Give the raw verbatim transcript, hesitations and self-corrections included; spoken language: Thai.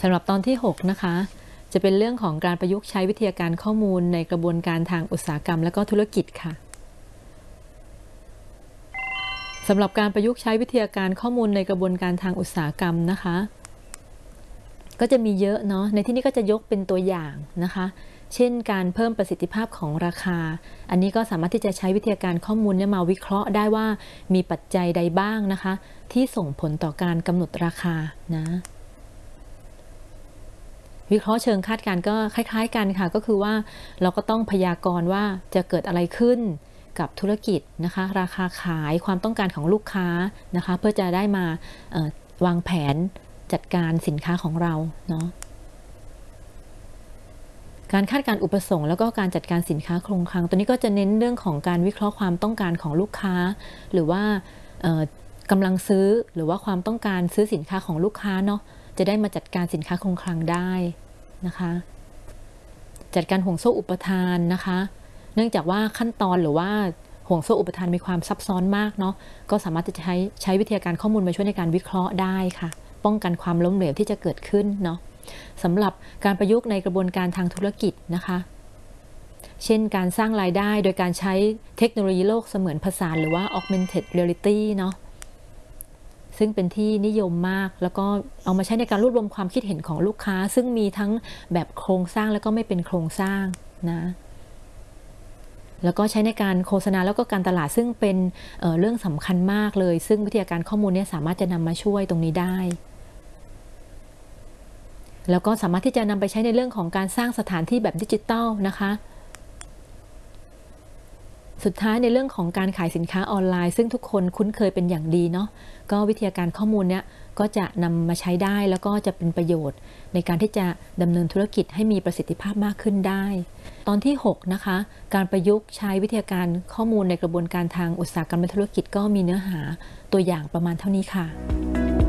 ำหรับตอนที่หกนะคะจะเป็นเรื่องของการประยุกต์ใช้วิทยาการข้อมูลในกระบวนการทางอุตสาหกรรมและก็ธุรกิจค่ะสำหรับการประยุกต์ใช้วิทยาการข้อมูลในกระบวนการทางอุตสาหกรรมนะคะก็จะมีเยอะเนาะในที่นี้ก็จะยกเป็นตัวอย่างนะคะเช่นการเพิ่มประสิทธิภาพของราคาอันนี้ก็สามารถที่จะใช้วิทยาการข้อมูลเนี่ยมาวิเคราะห์ได้ว่ามีปัจจัยใดบ้างนะคะที่ส่งผลต่อการกำหนดราคานะวิเคราะห์เชิงคาดการณ์ก็คล้ายๆกันค่ะก็คือว่าเราก็ต้องพยากรณ์ว่าจะเกิดอะไรขึ้นกับธุรกิจนะคะราคาขายความต้องการของลูกค้านะคะเพื่อจะได้มาวางแผนจัดการสินค้าของเราเนาะการคาดการณ์อุปสงค์แล้วก็การจัดการสินค้าคงคลังตัวนี้ก็จะเน้นเรื่องของการวิเคราะห์ความต้องการของลูกค้าหรือว่ากำลังซื้อหรือว่าความต้องการซื้อสินค้าของลูกค้าเนาะจะได้มาจัดการสินค้าคงคลังได้นะคะจัดการห่วงโซ่อุปทานนะคะเนื่องจากว่าขั้นตอนหรือว่าห่วงโซ่อุปทานมีความซับซ้อนมากเนาะก็สามารถจะใช้ใช้วิทยาการข้อมูลมาช่วยในการวิเคราะห์ได้ค่ะป้องกันความล้มเหลวที่จะเกิดขึ้นเนาะสำหรับการประยุกต์ในกระบวนการทางธุรกิจนะคะเช่นการสร้างรายได้โดยการใช้เทคโนโลยีโลกเสมือนผสานหรือว่า augmented reality เนาะซึ่งเป็นที่นิยมมากแล้วก็เอามาใช้ในการรวบรวมความคิดเห็นของลูกค้าซึ่งมีทั้งแบบโครงสร้างแล้วก็ไม่เป็นโครงสร้างนะแล้วก็ใช้ในการโฆษณาแล้วก็การตลาดซึ่งเป็น เอ่อ เรื่องสำคัญมากเลยซึ่งวิทยาการข้อมูลเนี่ยสามารถจะนำมาช่วยตรงนี้ได้แล้วก็สามารถที่จะนำไปใช้ในเรื่องของการสร้างสถานที่แบบดิจิทัลนะคะสุดท้ายในเรื่องของการขายสินค้าออนไลน์ซึ่งทุกคนคุ้นเคยเป็นอย่างดีเนาะก็วิทยาการข้อมูลเนี่ยก็จะนำมาใช้ได้แล้วก็จะเป็นประโยชน์ในการที่จะดำเนินธุรกิจให้มีประสิทธิภาพมากขึ้นได้ตอนที่หกนะคะการประยุกต์ใช้วิทยาการข้อมูลในกระบวนการทางอุตสาหกรรมและธุรกิจก็มีเนื้อหาตัวอย่างประมาณเท่านี้ค่ะ